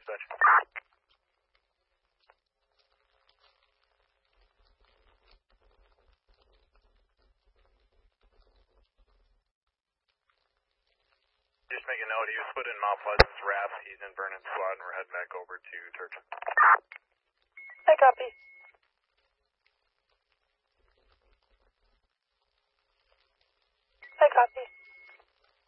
dispatch. Just make a note, he was put in Mount Pleasant's RAF. He's in Vernon Squad, and we're heading back over to Turchin. I copy. I copy.